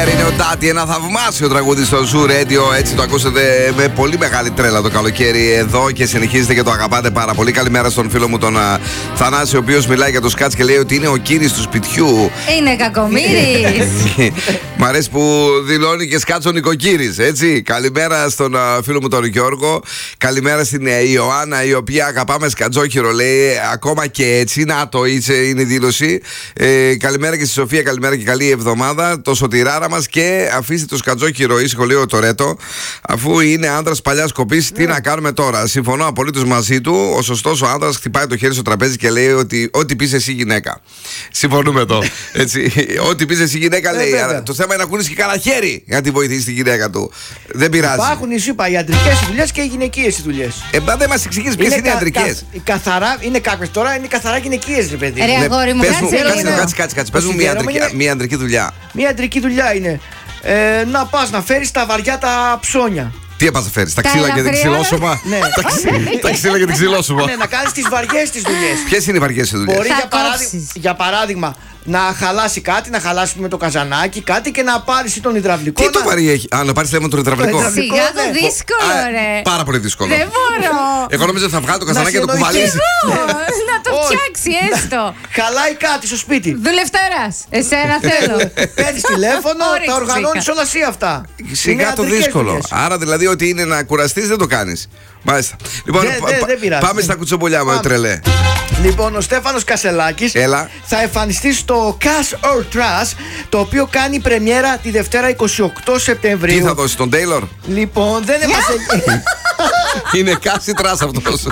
Είναι ο Ντάτι, ένα θαυμάσιο τραγούδι στο Zoo Radio. Έτσι το ακούσατε με πολύ μεγάλη τρέλα το καλοκαίρι εδώ και συνεχίζετε και το αγαπάτε πάρα πολύ. Καλημέρα στον φίλο μου τον Θανάση, ο οποίος μιλάει για το σκάτς και λέει ότι είναι ο κύρις του σπιτιού. Είναι κακομοίρης. Μ' αρέσει που δηλώνει και σκάτσο νοικοκύρης, έτσι. Καλημέρα στον φίλο μου τον Γιώργο. Καλημέρα στην Ιωάννα, η οποία αγαπάμε σκατζόχυρο, λέει. Ακόμα και έτσι, να το είναι η δήλωση. Καλημέρα και στη Σοφία, καλημέρα και καλή εβδομάδα. Το σωτηράρα μας και αφήστε το σκατζόχυρο ήσυχο, λέει ο Τορέτο. Αφού είναι άντρας παλιάς κοπής, τι να κάνουμε τώρα. Συμφωνώ απολύτως μαζί του. Ο σωστός ο άντρας χτυπάει το χέρι στο τραπέζι και λέει ότι ό,τι πεις εσύ γυναίκα. Συμφωνούμε εδώ. Έτσι. Ό,τι πεις εσύ γυναίκα, λέει. Το θέμα είναι να κουνείς και κανένα χέρι για να τη βοηθήσει τη γυναίκα του. Δεν πειράζει. Υπάρχουν, εσύ είπα, οι ιατρικές δουλειές και οι γυναικείες δουλειές. Δεν μας εξηγείς ποιες είναι οι ιατρικές. Καθαρά, είναι κάποιες τώρα, είναι καθαρά γυναικείες, ρε παιδί. Ρε αγόρι μου, κάτσε. Πες μου μια αντρική δουλειά. Μια αντρική δουλειά είναι να πας να φέρεις τα βαριά τα ψώνια. Τι έπας να φέρεις, τα ξύλα και την ξυλόσωμα. Ναι. Τα ξύλα και την ξυλόσωμα. Ναι, να κάνεις τις βαριές τις δουλειές. Ποιες είναι οι βαριές τις δουλειές? Μπορεί για παράδειγμα να χαλάσει κάτι, να χαλάσει με το καζανάκι κάτι και να πάρεις τον υδραυλικό. Τι το βαρύ έχει? Να πάρεις λέμε τον υδραυλικό. Σιγά το δύσκολο, ρε. Πάρα πολύ δύσκολο. Δεν μπορώ. Εγώ νόμιζα ότι θα βγάλω το καζανάκι και το κουβαλήσει. Να το φτιάξει έστω. Χαλάει κάτι στο σπίτι. Δουλευτέρας. Εσένα θέλω. Παίρνεις τηλέφωνο, τα οργανώνεις όλα εσύ αυτά. Σιγά το δύσκολο. Άρα δηλαδή ότι είναι να κουραστείς δεν το κάνεις. Μάλιστα. Λοιπόν, πάμε στα κουτσομπολιά μου, τρελέ. Λοιπόν, ο Στέφανος Κασελάκης θα εμφανιστεί στο Cash or Trash, το οποίο κάνει πρεμιέρα τη Δευτέρα 28 Σεπτεμβρίου. Τι θα δώσει, τον Τέιλορ? Λοιπόν, δεν έμαθε. Είναι κάση τρας αυτός.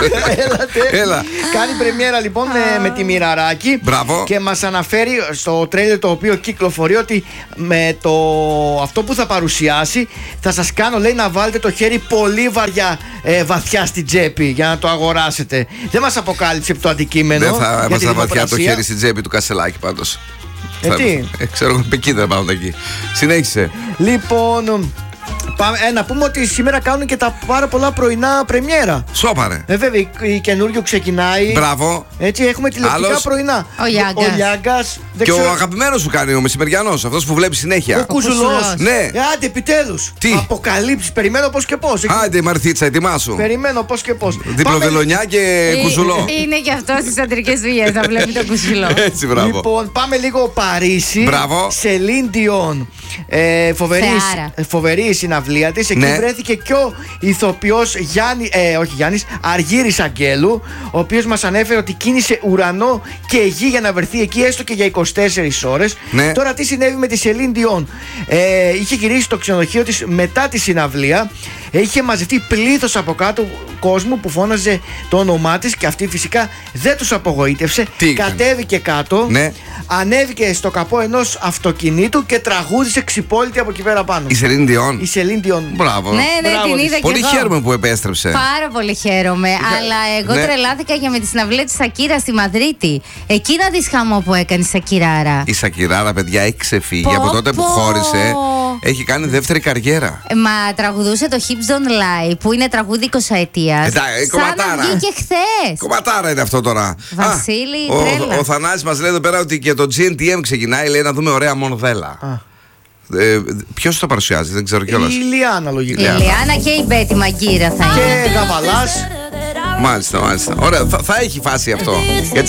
Έλα. Κάνει πρεμιέρα λοιπόν με τη Μοιραράκη. Μπράβο. Και μας αναφέρει στο τρέιλερ το οποίο κυκλοφορεί ότι με αυτό που θα παρουσιάσει θα σας κάνω, λέει, να βάλετε το χέρι πολύ βαριά, βαθιά στην τσέπη για να το αγοράσετε. Δεν μας αποκάλυψε το αντικείμενο. Δεν θα έβαζα βαθιά το χέρι στην τσέπη του Κασελάκη πάντως. Τι? Ξέρω, εκεί δεν πάμε εκεί. Συνέχισε. Λοιπόν, να πούμε ότι σήμερα κάνουν και τα πάρα πολλά πρωινά πρεμιέρα. Σόπαρε. Βέβαια, η καινούριο ξεκινάει. Μπράβο. Έτσι, έχουμε τηλεοπτικά πρωινά. Ο Λιάγκας. Και ο αγαπημένος σου κάνει ο μεσημεριανός, αυτός που βλέπει συνέχεια. Ο Κουζουλός. Ναι. Άντε, επιτέλους. Τι? Αποκαλύψεις. Περιμένω πώς και πώς. Άντε, Μαρθίτσα, ετοιμάσου. Περιμένω πώς και πώς. Διπλοβελονιά και κουζουλό. Είναι και αυτό στις αντρικές δουλειές, θα βλέπει το κουζουλό. Έτσι, μπράβο. Λοιπόν, πάμε λίγο Παρίσι. Μπράβο. Σελίν Διόν. Φοβερή η συναυλία της. Εκεί βρέθηκε και ο ηθοποιός Αργύρης Αγγέλου, ο οποίος μας ανέφερε ότι κίνησε ουρανό και γη για να βρεθεί εκεί έστω και για 24 ώρες. Ναι. Τώρα τι συνέβη με τη Σελίν Διόν? Είχε γυρίσει στο ξενοδοχείο της μετά τη συναυλία. Είχε μαζευτεί πλήθος από κάτω κόσμου που φώναζε το όνομά της και αυτή φυσικά δεν τους απογοήτευσε. Κατέβηκε κάτω, ανέβηκε στο καπό ενός αυτοκινήτου και τραγούδισε ξυπόλυτη από εκεί πέρα πάνω. Η Σελίν Διόν. Η Σελίν Διόν. Μπράβο. Ναι, την είδα και πολύ χαίρομαι που επέστρεψε. Πάρα πολύ χαίρομαι. Αλλά εγώ τρελάθηκα για με τη συναυλία της Σακύρα στη Μαδρίτη. Εκεί να δεις χαμό που έκανε η Σακυράρα. Η Σακυράρα, παιδιά, έχει ξεφύγει από τότε που χώρισε. Έχει κάνει δεύτερη καριέρα. Μα τραγουδούσε το Hips Don't Lie, που είναι τραγούδι 20ετίας. Σαν να βγήκε χθες. Κομματάρα είναι αυτό τώρα. Βασίλη, τρέλα. Ο Θανάσης μας λέει εδώ πέρα ότι και το GNTM ξεκινάει, λέει, να δούμε ωραία μονοδέλα. Ποιος το παρουσιάζει, δεν ξέρω κιόλας. Η Λιάννα, λογικά. Η Λιάννα και η Μπέτη Μαγκύρα θα είναι. Και Γαβαλάς. Μάλιστα. Ωραία, θα έχει φάση αυτό. Γιατί